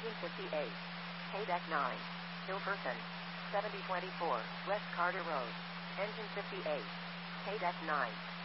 1958. K-Deck 9. Hilperson. 7024, West Carter Road. Engine 58. K-Deck 9.